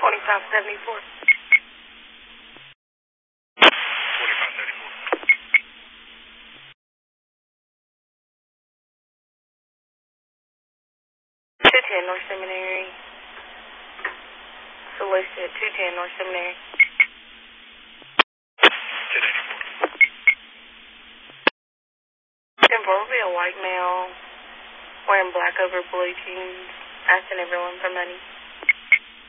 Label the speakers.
Speaker 1: 2574. 210 North Seminary. Solicit 210 North Seminary. 10-4 will be a white male wearing black over blue jeans, asking everyone for money.